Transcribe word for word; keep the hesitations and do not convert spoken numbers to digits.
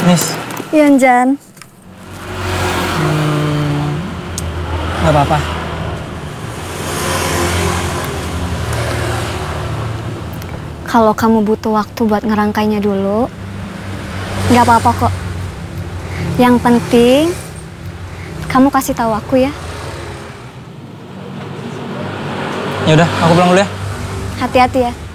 Nis. Iya, Jan. Hmm, gak apa-apa. Kalau kamu butuh waktu buat ngerangkainya dulu, nggak apa-apa kok. Yang penting, kamu kasih tahu aku ya. Ya udah, aku pulang dulu ya. Hati-hati ya.